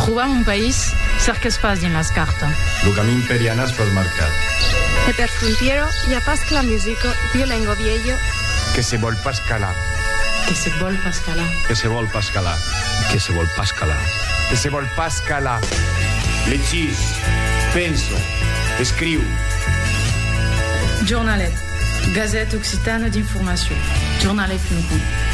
Trobam un país, cerca es pas dins les cartes. Lo camí imperial es pel mercat. E per frontiero hi ha pas que la musica, violengo viejo. Que se vol pas calar. Que se vol pas calar. Que se vol pas calar. Que se vol pas calar. Que se vol pas calar. Llegís, pensa, escriu. Jornalet, Gazette Occitane d'informació. Jornalet.com